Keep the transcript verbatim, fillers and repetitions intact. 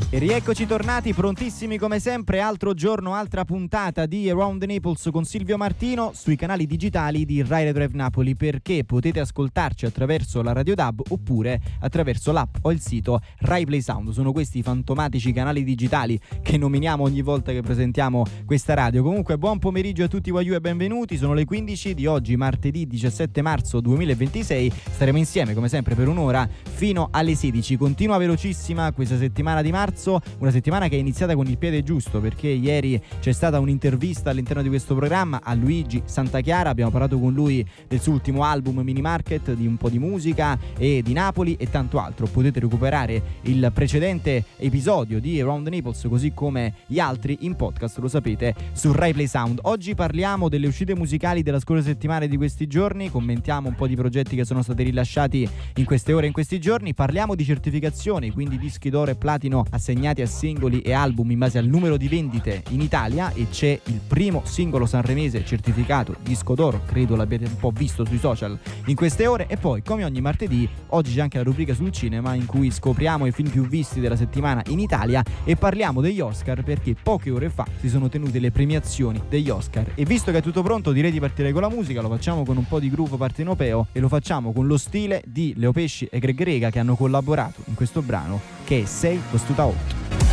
E rieccoci tornati, prontissimi come sempre, altro giorno, altra puntata di Around the Naples con Silvio Martino sui canali digitali di Rai Radio Drive Napoli, perché potete ascoltarci attraverso la Radio D A B oppure attraverso l'app o il sito Rai Play Sound. Sono questi i fantomatici canali digitali che nominiamo ogni volta che presentiamo questa radio. Comunque buon pomeriggio a tutti voi e benvenuti, sono le quindici di oggi, martedì diciassette marzo duemilaventisei. Staremo insieme come sempre per un'ora fino alle sedici. Continua velocissima questa settimana di marzo, una settimana che è iniziata con il piede giusto, perché ieri c'è stata un'intervista all'interno di questo programma a Luigi Santachiara. Abbiamo parlato con lui del suo ultimo album Mini Market, di un po' di musica e di Napoli e tanto altro. Potete recuperare il precedente episodio di Around the Naples così come gli altri in podcast, lo sapete, su Rai Play Sound. Oggi parliamo delle uscite musicali della scorsa settimana e di questi giorni, commentiamo un po' di progetti che sono stati rilasciati in queste ore e in questi giorni, parliamo di certificazioni, quindi dischi d'oro e platino assegnati a singoli e album in base al numero di vendite in Italia, e c'è il primo singolo sanremese certificato disco d'oro, credo l'abbiate un po' visto sui social in queste ore. E poi, come ogni martedì, oggi c'è anche la rubrica sul cinema in cui scopriamo i film più visti della settimana in Italia e parliamo degli Oscar, perché poche ore fa si sono tenute le premiazioni degli Oscar. E visto che è tutto pronto, direi di partire con la musica. Lo facciamo con un po' di groove partenopeo e lo facciamo con lo stile di Leo Pesci e Greg Rega, che hanno collaborato in questo brano che è Sei Costuta otto.